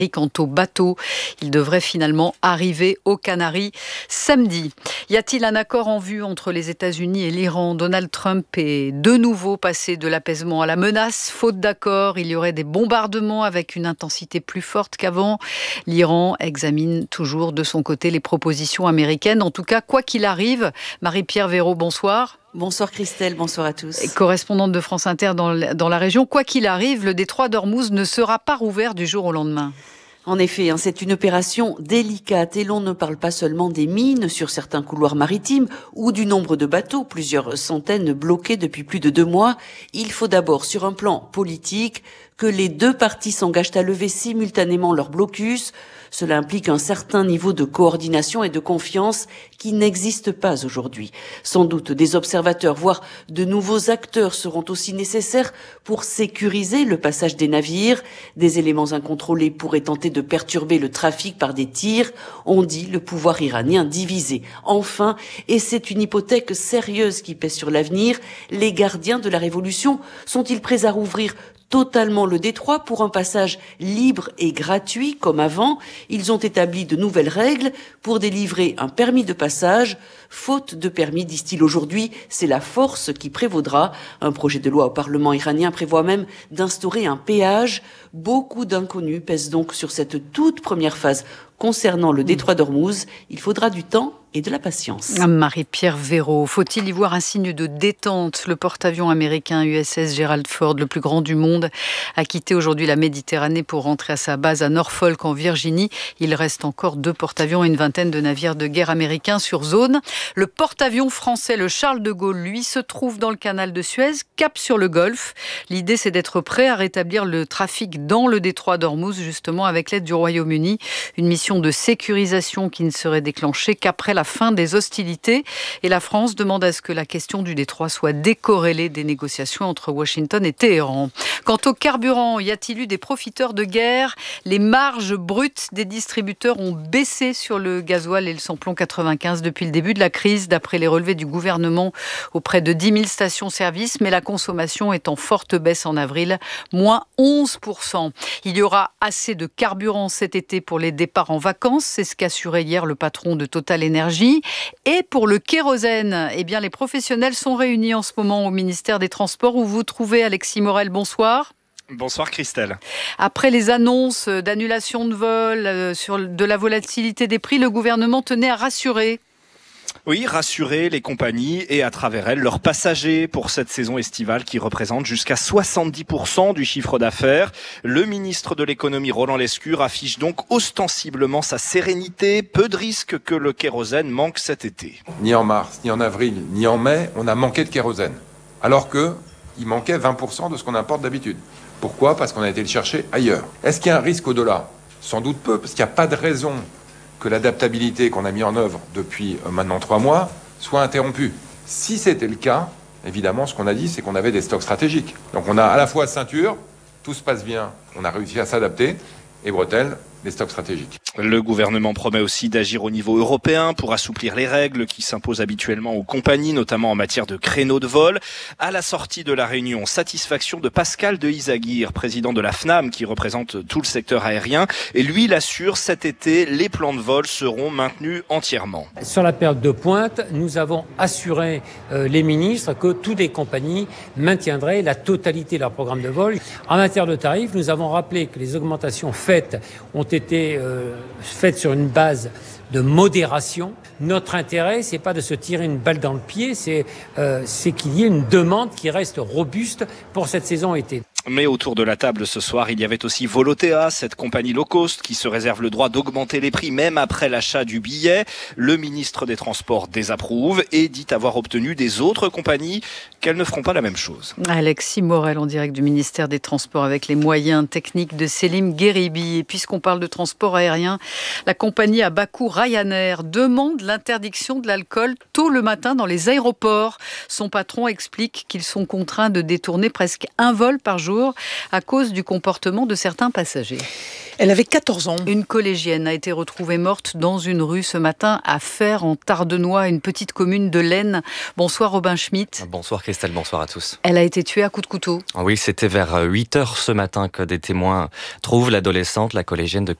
Quant au bateau, il devrait finalement arriver aux Canaries samedi. Y a-t-il un accord en vue entre les États-Unis et l'Iran ? Donald Trump est de nouveau passé de l'apaisement à la menace. Faute d'accord, il y aurait des bombardements avec une intensité plus forte qu'avant. L'Iran examine toujours de son côté les propositions américaines. En tout cas, quoi qu'il arrive, Marie-Pierre Véraud, bonsoir. Bonsoir Christelle, bonsoir à tous. Correspondante de France Inter dans la région, quoi qu'il arrive, le détroit d'Ormuz ne sera pas rouvert du jour au lendemain. En effet, c'est une opération délicate et l'on ne parle pas seulement des mines sur certains couloirs maritimes ou du nombre de bateaux, plusieurs centaines bloqués depuis plus de 2 mois. Il faut d'abord, sur un plan politique, que les 2 parties s'engagent à lever simultanément leur blocus. Cela implique un certain niveau de coordination et de confiance qui n'existe pas aujourd'hui. Sans doute des observateurs, voire de nouveaux acteurs seront aussi nécessaires pour sécuriser le passage des navires. Des éléments incontrôlés pourraient tenter de perturber le trafic par des tirs. On dit le pouvoir iranien divisé. Enfin, et c'est une hypothèque sérieuse qui pèse sur l'avenir, les gardiens de la révolution sont-ils prêts à rouvrir totalement le détroit pour un passage libre et gratuit comme avant? Ils ont établi de nouvelles règles pour délivrer un permis de passage. Faute de permis, disent-ils aujourd'hui, c'est la force qui prévaudra. Un projet de loi au Parlement iranien prévoit même d'instaurer un péage. Beaucoup d'inconnus pèsent donc sur cette toute première phase concernant le détroit d'Ormuz. Il faudra du temps et de la patience. Marie-Pierre Véraud, faut-il y voir un signe de détente ? Le porte-avions américain USS Gerald Ford, le plus grand du monde, a quitté aujourd'hui la Méditerranée pour rentrer à sa base à Norfolk en Virginie. Il reste encore 2 porte-avions et une vingtaine de navires de guerre américains sur zone. Le porte-avions français, le Charles de Gaulle, lui, se trouve dans le canal de Suez, cap sur le Golfe. L'idée, c'est d'être prêt à rétablir le trafic dans le détroit d'Ormuz, justement avec l'aide du Royaume-Uni. Une mission de sécurisation qui ne serait déclenchée qu'après la fin des hostilités. Et la France demande à ce que la question du détroit soit décorrélée des négociations entre Washington et Téhéran. Quant au carburant, y a-t-il eu des profiteurs de guerre ? Les marges brutes des distributeurs ont baissé sur le gasoil et le samplon 95 depuis le début de la crise, d'après les relevés du gouvernement auprès de 10 000 stations-service. Mais la consommation est en forte baisse en avril, moins 11%. Il y aura assez de carburant cet été pour les départs en vacances. C'est ce qu'assurait hier le patron de Total Energy. Et pour le kérosène, les professionnels sont réunis en ce moment au ministère des Transports où vous trouvez Alexis Morel. Bonsoir. Bonsoir Christelle. Après les annonces d'annulation de vol, sur de la volatilité des prix, le gouvernement tenait à rassurer. Oui, rassurer les compagnies et à travers elles leurs passagers pour cette saison estivale qui représente jusqu'à 70% du chiffre d'affaires. Le ministre de l'économie Roland Lescure affiche donc ostensiblement sa sérénité. Peu de risques que le kérosène manque cet été. Ni en mars, ni en avril, ni en mai, on a manqué de kérosène. Alors qu'il manquait 20% de ce qu'on importe d'habitude. Pourquoi ? Parce qu'on a été le chercher ailleurs. Est-ce qu'il y a un risque au-delà ? Sans doute peu, parce qu'il n'y a pas de raison que l'adaptabilité qu'on a mis en œuvre depuis maintenant 3 mois soit interrompue. Si c'était le cas, évidemment, ce qu'on a dit, c'est qu'on avait des stocks stratégiques. Donc on a à la fois ceinture, tout se passe bien, on a réussi à s'adapter, et bretelles, des stocks stratégiques. Le gouvernement promet aussi d'agir au niveau européen pour assouplir les règles qui s'imposent habituellement aux compagnies, notamment en matière de créneaux de vol. À la sortie de la réunion, satisfaction de Pascal de Izagirre, président de la FNAM, qui représente tout le secteur aérien. Et lui, il assure, cet été, les plans de vol seront maintenus entièrement. Sur la période de pointe, nous avons assuré les ministres que toutes les compagnies maintiendraient la totalité de leur programme de vol. En matière de tarifs, nous avons rappelé que les augmentations faites ont été faites sur une base de modération. Notre intérêt, c'est pas de se tirer une balle dans le pied, c'est qu'il y ait une demande qui reste robuste pour cette saison été. Mais autour de la table ce soir, il y avait aussi Volotea, cette compagnie low cost qui se réserve le droit d'augmenter les prix même après l'achat du billet. Le ministre des Transports désapprouve et dit avoir obtenu des autres compagnies qu'elles ne feront pas la même chose. Alexis Morel en direct du ministère des Transports avec les moyens techniques de Selim Gheribi. Et puisqu'on parle de transport aérien, la compagnie à bas coût Ryanair demande l'interdiction de l'alcool tôt le matin dans les aéroports. Son patron explique qu'ils sont contraints de détourner presque un vol par jour à cause du comportement de certains passagers. Elle avait 14 ans. Une collégienne a été retrouvée morte dans une rue ce matin à Fère, en Tardenois, une petite commune de l'Aisne. Bonsoir Robin Schmitt. Bonsoir Christelle, bonsoir à tous. Elle a été tuée à coups de couteau. Oui, c'était vers 8h ce matin que des témoins trouvent l'adolescente, la collégienne de